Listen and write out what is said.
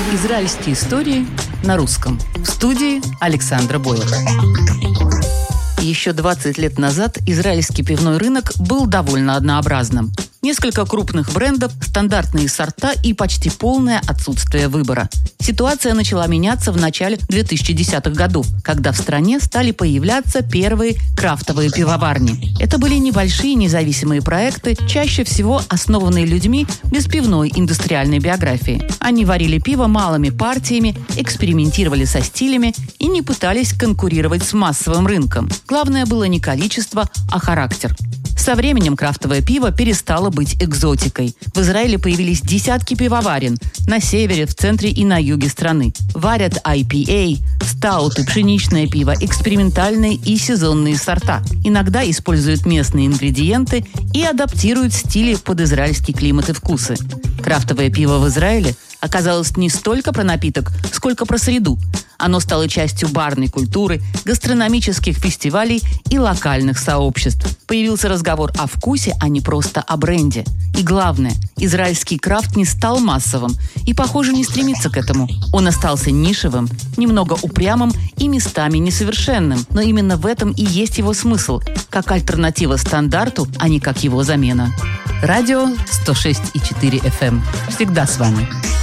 Израильские истории на русском. В студии Александра Бойлова. Еще 20 лет назад израильский пивной рынок был довольно однообразным. Несколько крупных брендов, стандартные сорта и почти полное отсутствие выбора. Ситуация начала меняться в начале 2010-х годов, когда в стране стали появляться первые крафтовые пивоварни. Это были небольшие независимые проекты, чаще всего основанные людьми без пивной индустриальной биографии. Они варили пиво малыми партиями, экспериментировали со стилями и не пытались конкурировать с массовым рынком. Главное было не количество, а характер. Со временем крафтовое пиво перестало быть экзотикой. В Израиле появились десятки пивоварен на севере, в центре и на юге страны. Варят IPA, стауты, пшеничное пиво, экспериментальные и сезонные сорта. Иногда используют местные ингредиенты и адаптируют стили под израильский климат и вкусы. Крафтовое пиво в Израиле оказалось не столько про напиток, сколько про среду. Оно стало частью барной культуры, гастрономических фестивалей и локальных сообществ. Появился разговор о вкусе, а не просто о бренде. И главное, израильский крафт не стал массовым и, похоже, не стремится к этому. Он остался нишевым, немного упрямым и местами несовершенным. Но именно в этом и есть его смысл, как альтернатива стандарту, а не как его замена. Радио 106,4 FM. Всегда с вами.